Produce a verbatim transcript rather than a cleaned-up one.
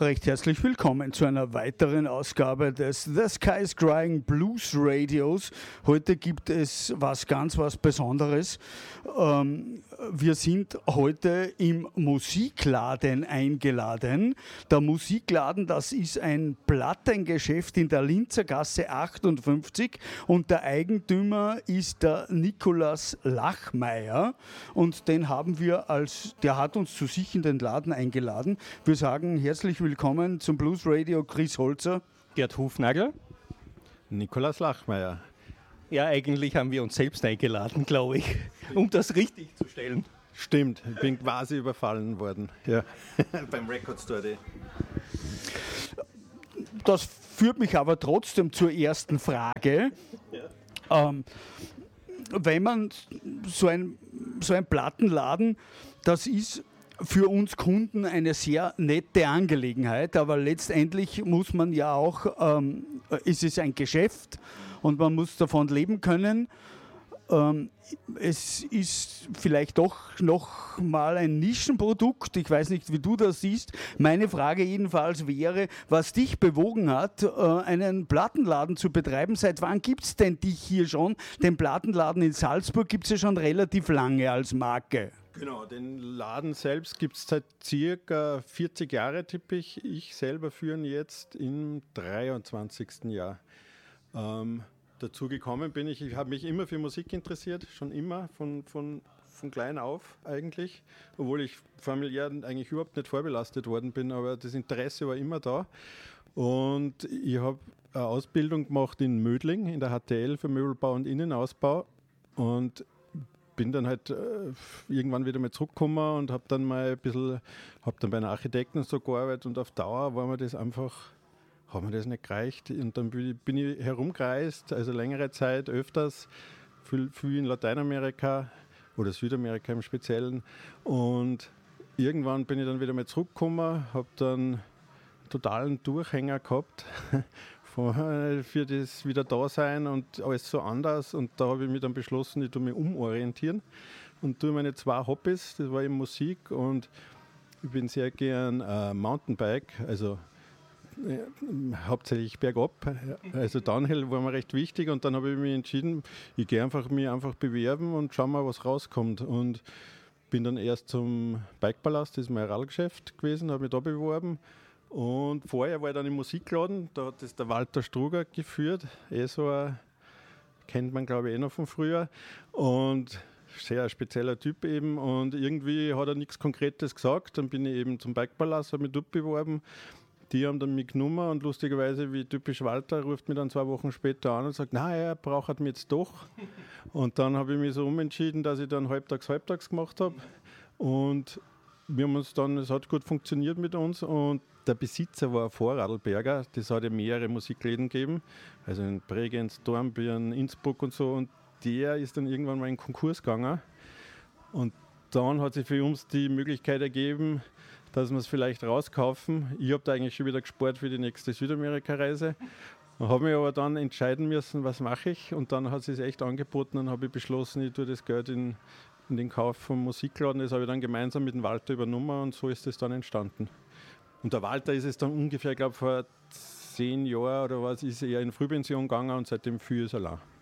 Recht herzlich willkommen zu einer weiteren Ausgabe des The Sky is Crying Blues Radios. Heute gibt es was ganz was Besonderes. Ähm, wir sind heute im Musikladen eingeladen. Der Musikladen, das ist ein Plattengeschäft in der Linzer Gasse achtundfünfzig und der Eigentümer ist der Nikolaus Lachmeier und den haben wir als, der hat uns zu sich in den Laden eingeladen. Wir sagen herzlich willkommen zum Blues Radio Chris Holzer, Gerd Hufnagel, Nikolaus Lachmeier. Ja, eigentlich haben wir uns selbst eingeladen, glaube ich, um das richtig zu stellen. Stimmt, ich bin quasi überfallen worden, ja. Beim Record Store. Das führt mich aber trotzdem zur ersten Frage. Ja. Ähm, wenn man so ein, so ein Plattenladen, das ist für uns Kunden eine sehr nette Angelegenheit, aber letztendlich muss man ja auch, ähm, ist es ein Geschäft und man muss davon leben können. Ähm, es ist vielleicht doch noch mal ein Nischenprodukt, ich weiß nicht, wie du das siehst. Meine Frage jedenfalls wäre, was dich bewogen hat, äh, einen Plattenladen zu betreiben. Seit wann gibt es denn dich hier schon? Den Plattenladen in Salzburg gibt es ja schon relativ lange als Marke. Genau, den Laden selbst gibt es seit circa vierzig Jahren, tippe ich. Ich selber führe ihn jetzt im dreiundzwanzigsten Jahr. Ähm, dazu gekommen bin ich, ich habe mich immer für Musik interessiert, schon immer, von, von, von klein auf eigentlich. Obwohl ich familiär eigentlich überhaupt nicht vorbelastet worden bin, aber das Interesse war immer da. Und ich habe eine Ausbildung gemacht in Mödling, in der H T L für Möbelbau und Innenausbau. Und bin dann halt äh, irgendwann wieder mal zurückgekommen und habe dann mal ein bisschen, habe dann bei einem Architekten so gearbeitet und auf Dauer war mir das einfach, hat mir das nicht gereicht und dann bin ich, bin ich herumgereist, also längere Zeit, öfters, viel, viel in Lateinamerika oder Südamerika im Speziellen und irgendwann bin ich dann wieder mal zurückgekommen, habe dann einen totalen Durchhänger gehabt für das wieder da sein und alles so anders und da habe ich mich dann beschlossen, ich tue mich umorientieren und tue meine zwei Hobbys, das war eben Musik und ich bin sehr gern äh, Mountainbike, also äh, hauptsächlich bergab, also Downhill war mir recht wichtig und dann habe ich mich entschieden, ich gehe einfach mich einfach bewerben und schau mal, was rauskommt und bin dann erst zum Bikepalast, das ist mein Radlgeschäft gewesen, habe mich da beworben. Und vorher war ich dann im Musikladen, da hat das der Walter Struger geführt, eh so ein, kennt man glaube ich eh noch von früher und sehr spezieller Typ eben und irgendwie hat er nichts Konkretes gesagt, dann bin ich eben zum Bikepalast, habe mich dort beworben, die haben dann mich genommen und lustigerweise, wie typisch Walter, ruft mich dann zwei Wochen später an und sagt, na, er braucht mich jetzt doch und dann habe ich mich so umentschieden, dass ich dann halbtags, halbtags gemacht habe und wir haben uns dann, es hat gut funktioniert mit uns und der Besitzer war ein Vorarlberger, das hat ja mehrere Musikläden gegeben, also in Bregenz, Dornbirn, Innsbruck und so und der ist dann irgendwann mal in Konkurs gegangen und dann hat sich für uns die Möglichkeit ergeben, dass wir es vielleicht rauskaufen. Ich habe da eigentlich schon wieder gespart für die nächste Südamerika-Reise, habe mich aber dann entscheiden müssen, was mache ich und dann hat es sich echt angeboten und habe ich beschlossen, ich tue das Geld in, in den Kauf vom Musikladen, das habe ich dann gemeinsam mit dem Walter übernommen und so ist es dann entstanden. Und der Walter ist es dann ungefähr, ich glaube vor zehn Jahren oder was, ist er in Frühpension gegangen und seitdem führe ich es allein.